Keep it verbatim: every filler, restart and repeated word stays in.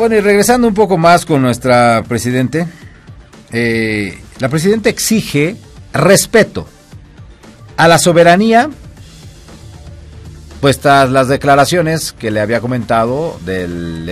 Bueno, y regresando un poco más con nuestra presidente, eh, la presidenta exige respeto a la soberanía, puestas las declaraciones que le había comentado del